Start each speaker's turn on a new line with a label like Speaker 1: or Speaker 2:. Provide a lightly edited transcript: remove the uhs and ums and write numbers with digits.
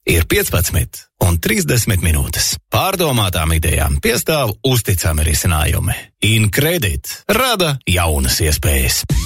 Speaker 1: Ir 15 un 30 minūtes. Pārdomātām idejām piestāv uzticami risinājumi. InCredit rada jaunas iespējas.